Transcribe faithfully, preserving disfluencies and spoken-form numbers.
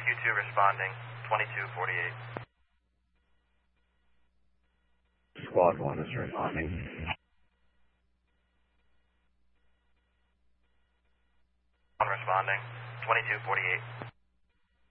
Q two responding, twenty-two forty-eight. Squad one is responding. One responding, twenty-two forty-eight.